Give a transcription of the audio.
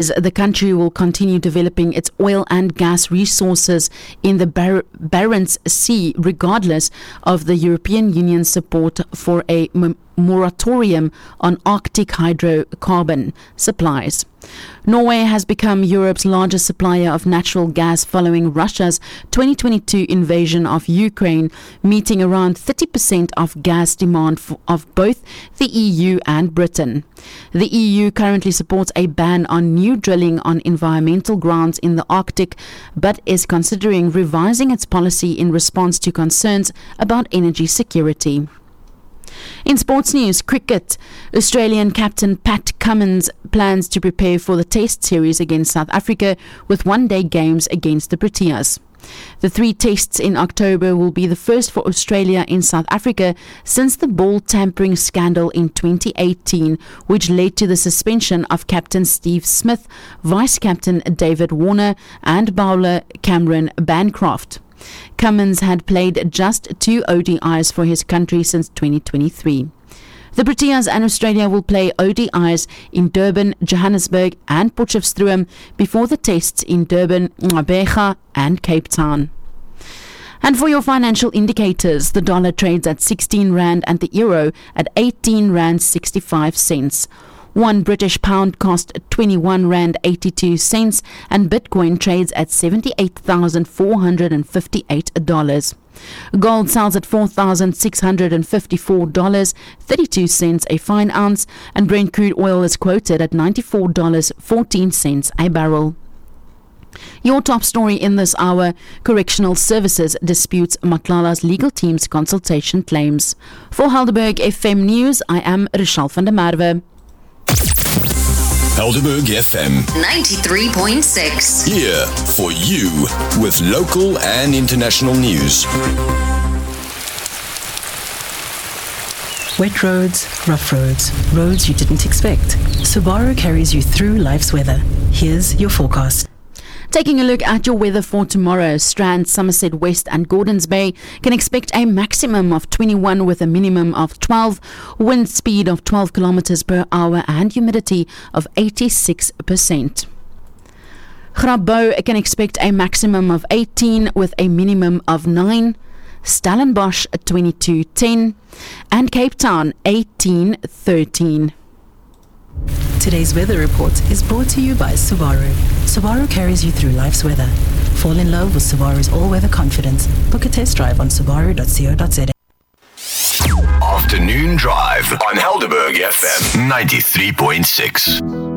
The country will continue developing its oil and gas resources in the Barents Sea, regardless of the European Union's support for a moratorium on Arctic hydrocarbon supplies. Norway has become Europe's largest supplier of natural gas following Russia's 2022 invasion of Ukraine, meeting around 30% of gas demand of both the EU and Britain. The EU currently supports a ban on new drilling on environmental grounds in the Arctic, but is considering revising its policy in response to concerns about energy security. In sports news, cricket, Australian captain Pat Cummins plans to prepare for the Test series against South Africa with one-day games against the Proteas. The 3 tests in October will be the first for Australia in South Africa since the ball tampering scandal in 2018, which led to the suspension of captain Steve Smith, vice-captain David Warner and bowler Cameron Bancroft. Cummins had played just 2 ODIs for his country since 2023. The Proteas and Australia will play ODIs in Durban, Johannesburg and Potchefstroom before the tests in Durban, Gqeberha and Cape Town. And for your financial indicators, the dollar trades at 16 Rand and the euro at 18 Rand 65 cents. 1 British pound cost 21 Rand 82 cents and Bitcoin trades at $78,458. Gold sells at $4,654, 32 cents a fine ounce, and Brent crude oil is quoted at $94.14 a barrel. Your top story in this hour: Correctional Services disputes Matlala's legal team's consultation claims. For Helderberg FM News, I am Rochelle van der Merwe. Helderberg FM 93.6. Here for you with local and international news. Wet roads, rough roads, roads you didn't expect. Subaru carries you through life's weather. Here's your forecast. Taking a look at your weather for tomorrow, Strand, Somerset West and Gordons Bay can expect a maximum of 21 with a minimum of 12, wind speed of 12 kilometers per hour and humidity of 86%. Grabouw can expect a maximum of 18 with a minimum of 9, Stellenbosch 22:10 and Cape Town 18:13. Today's weather report is brought to you by Subaru. Subaru carries you through life's weather. Fall in love with Subaru's all-weather confidence. Book a test drive on subaru.co.za. Afternoon Drive on Helderberg FM 93.6.